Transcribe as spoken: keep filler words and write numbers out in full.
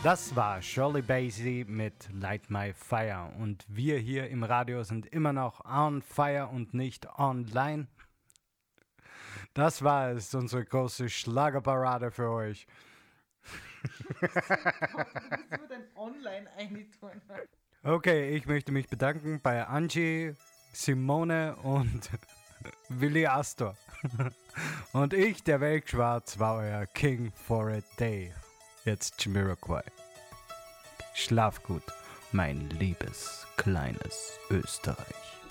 Das war Shirley Bassey mit Light My Fire. Und wir hier im Radio sind immer noch on fire und nicht online. Das war es, unsere große Schlagerparade für euch. Was wir denn online eigentlich tun? Okay, ich möchte mich bedanken bei Angie, Simone und Willi Astor. Und ich, der Weltschwarz, war euer King for a Day. Jetzt Jamiroquai. Schlaf gut, mein liebes, kleines Österreich.